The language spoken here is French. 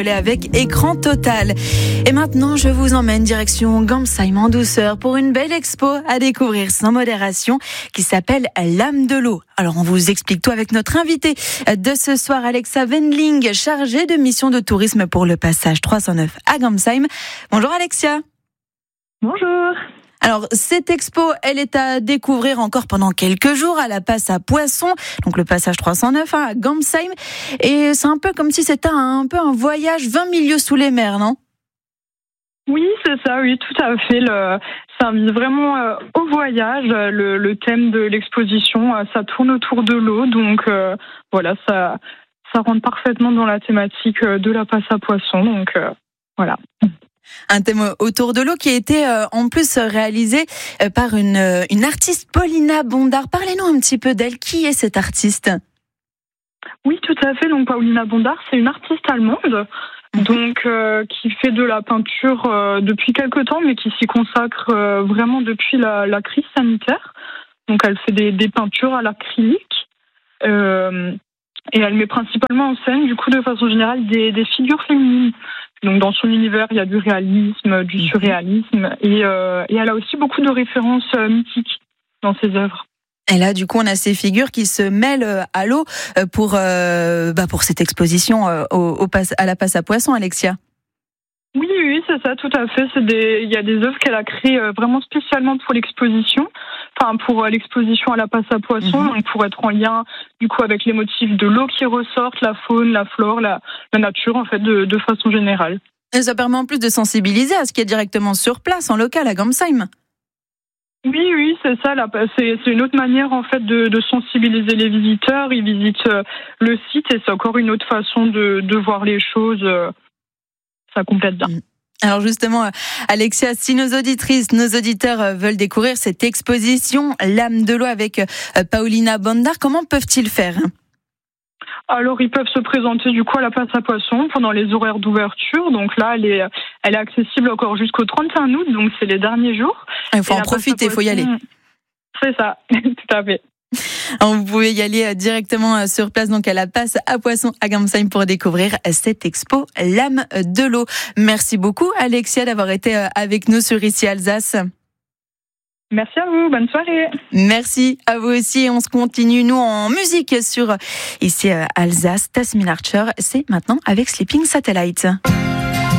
Avec écran total. Et maintenant, je vous emmène direction Gamsheim en douceur pour une belle expo à découvrir sans modération qui s'appelle L'âme de l'eau. Alors, on vous explique tout avec notre invitée de ce soir, Alexa Wendling, chargée de mission de tourisme pour le passage 309 à Gamsheim. Bonjour Alexia. Bonjour. Alors, cette expo, elle est à découvrir encore pendant quelques jours à la passe à Poissons, donc le passage 309 à Gamsheim. Et c'est un peu comme si c'était un voyage 20 milieux sous les mers, non ? Oui, c'est ça, oui, tout à fait. Ça invite vraiment au voyage. Le thème de l'exposition, ça tourne autour de l'eau. Donc, voilà, ça rentre parfaitement dans la thématique de la passe à Poissons. Donc, voilà. Un thème autour de l'eau qui a été en plus réalisé par une artiste, Paulina Bondar. Parlez-nous un petit peu d'elle. Qui est cette artiste ? Oui, tout à fait. Donc Paulina Bondar, c'est une artiste allemande, donc qui fait de la peinture depuis quelque temps, mais qui s'y consacre vraiment depuis la crise sanitaire. Donc elle fait des peintures à l'acrylique. Et elle met principalement en scène, du coup, de façon générale, des figures féminines. Donc, dans son univers, il y a du réalisme, du surréalisme, et elle a aussi beaucoup de références mythiques dans ses œuvres. Et là, du coup, on a ces figures qui se mêlent à l'eau pour cette exposition à la passe à Poissons, Alexia. Oui, c'est ça, tout à fait. Il y a des œuvres qu'elle a créées vraiment spécialement pour l'exposition, pour l'exposition à la passe à Poissons, donc pour être en lien du coup avec les motifs de l'eau qui ressortent, la faune, la flore, la nature en fait de façon générale. Et ça permet en plus de sensibiliser à ce qui est directement sur place, en local à Gamsheim. Oui, c'est ça. C'est une autre manière en fait de sensibiliser les visiteurs. Ils visitent le site et c'est encore une autre façon de voir les choses. Ça complète bien. Alors justement, Alexia, si nos auditrices, nos auditeurs veulent découvrir cette exposition L'âme de l'eau avec Paulina Bondar, comment peuvent-ils faire ? Alors, ils peuvent se présenter du coup à la passe à Poissons pendant les horaires d'ouverture. Donc là, elle est accessible encore jusqu'au 31 août, donc c'est les derniers jours. Il faut en profiter, il faut y aller. C'est ça, tout à fait. Alors, vous pouvez y aller directement sur place, donc à la passe à Poissons à Gamsheim pour découvrir cette expo L'âme de l'eau. Merci beaucoup Alexia d'avoir été avec nous sur Ici Alsace. Merci à vous, bonne soirée. Merci à vous aussi. On se continue, nous, en musique sur Ici Alsace. Tasmin Archer, c'est maintenant avec Sleeping Satellite.